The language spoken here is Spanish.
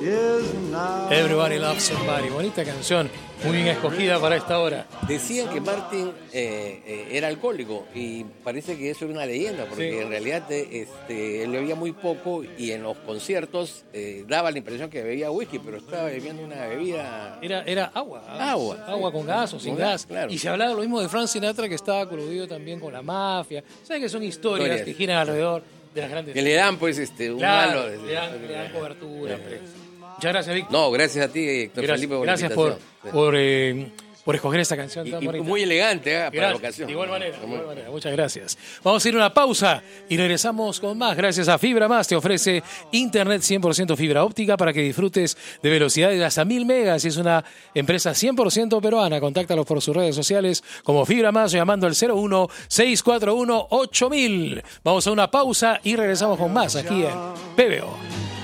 Everybody Loves Somebody. Bonita canción, muy bien escogida para esta hora. Decían que Martin era alcohólico y parece que eso era una leyenda, porque en realidad él bebía muy poco y en los conciertos daba la impresión que bebía whisky, pero estaba bebiendo una bebida... Era agua. Agua Con gas o sin gas. Claro. Y se hablaba lo mismo de Frank Sinatra, que estaba coludido también con la mafia. ¿Sabes que son historias que giran alrededor de las grandes... Que le dan pues un malo... Le dan cobertura. Muchas gracias, Víctor. No, gracias a ti, Héctor Felipe, por la invitación. Por escoger esta canción tan bonita. Muy elegante para la ocasión. De igual manera. Muchas gracias. Vamos a ir a una pausa y regresamos con más. Gracias a Fibra Más, te ofrece internet 100% fibra óptica para que disfrutes de velocidades de hasta 1000 megas. Es una empresa 100% peruana. Contáctalos por sus redes sociales como Fibra Más, llamando al 01-641-8000. Vamos a una pausa y regresamos con más aquí en PBO.